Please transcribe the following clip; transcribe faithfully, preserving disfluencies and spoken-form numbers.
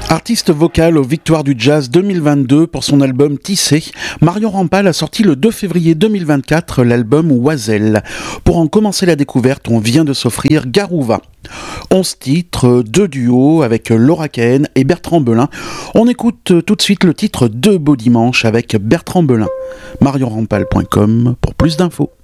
Artiste vocal aux Victoires du Jazz deux mille vingt-deux pour son album Tissé, Marion Rampal a sorti le deux février deux mille vingt-quatre l'album Oiselle. Pour en commencer la découverte, on vient de s'offrir Garouva. onze titres, deux duos avec Laura Cahen et Bertrand Belin. On écoute tout de suite le titre Deux beaux dimanches avec Bertrand Belin. marion rampal point com pour plus d'infos.